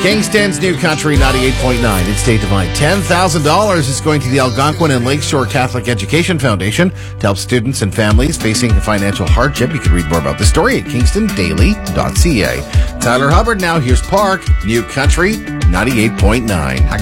Kingston's New Country 98.9. It's State Divine. $10,000 is going to the Algonquin and Lakeshore Catholic Education Foundation to help students and families facing financial hardship. You can read more about the story at kingstondaily.ca. Tyler Hubbard now. Here's Park, New Country 98.9.